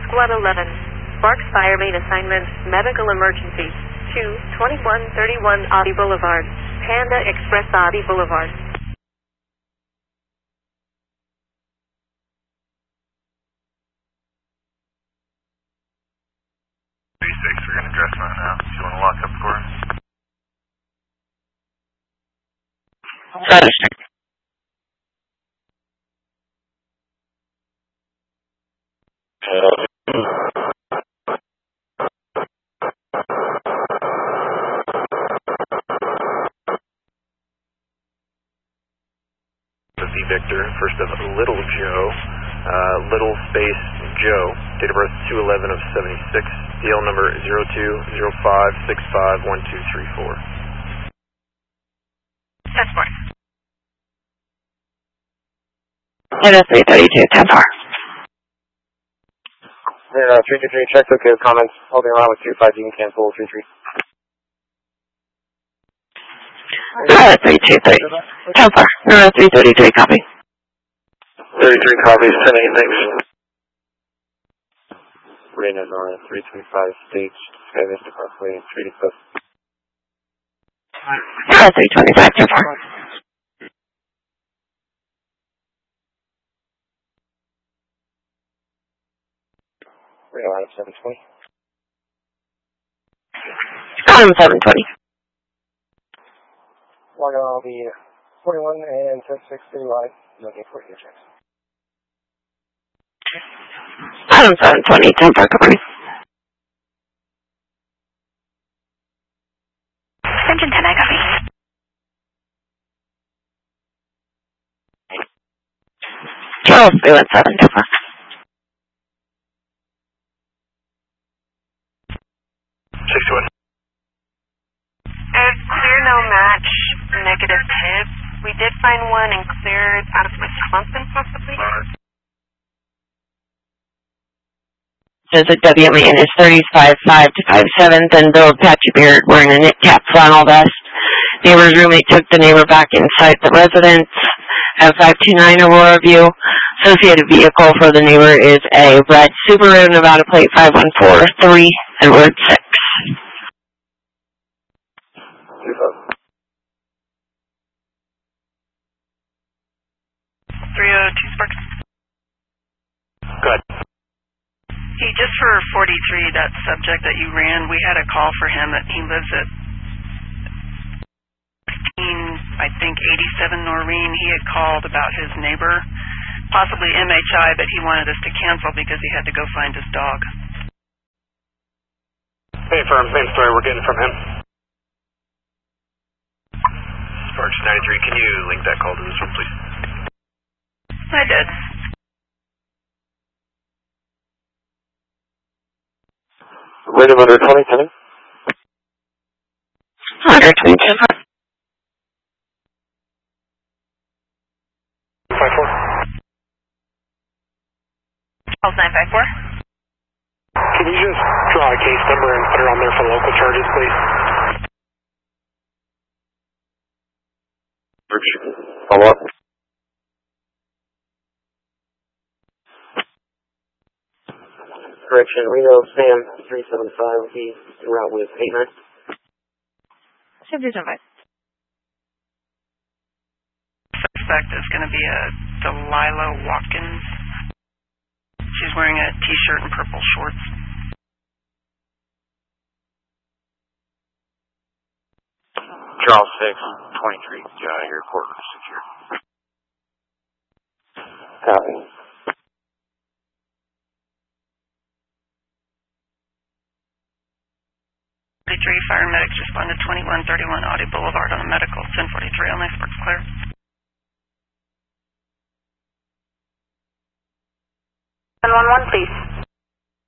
Squad 11. Sparks Fire Main Assignment, Medical Emergency. 2131 Audi Boulevard. Panda Express Audi Boulevard. 36, we're going to address that now. Do you want to lock up for us? Register. Victor, first of Little Joe, Little Space Joe, date of birth 2/11 of 76, DL number 0205651234. That's fine. It is 332, 10-4. 323, check okay with comments, holding around with 25, you can cancel 33. 323, 10-4, 333, copy. 33 copies, 10-8, thanks. Rain at North, 325, stage, Sky Vista Crossway, 3D Plus. 325, 10-4. Rain out of 720. 720. Logging on the 41 and 36 city wide, looking for your checks. 720, 10-4, copy. Engine 10, I copy. Charles 317, 10-4. Clear no match, negative tip. We did find one and cleared out of Wisconsin, possibly. Says a WMAN is 35.5 to 5'7", then Bill Patchy Beard wearing a knit cap flannel vest. Neighbor's roommate took the neighbor back inside the residence at 529 Aurora View. Associated vehicle for the neighbor is a red Subaru Nevada plate 5143 Edward 6. 302 Sparks. Good. Hey, just for 43, that subject that you ran, we had a call for him that he lives at 15, I think 87 Noreen. He had called about his neighbor, possibly MHI, but he wanted us to cancel because he had to go find his dog. Same story we're getting from him. Sparks 93, can you link that call to this one, please? I did. Rate of under 20, Kenny? 120, 54. Calls 954. Can you just draw a case number and put it on there for local charges, please? Follow up. Correction, Reno Sam 375, he's en route with 89. 725. Suspect is going to be a Delilah Watkins. She's wearing a t-shirt and purple shorts. Charles 6, 23, your court is secure. Copy. 43 fire medics responded 2131 Audi Boulevard on a medical. 1043 only. Sparks clear. 711, please.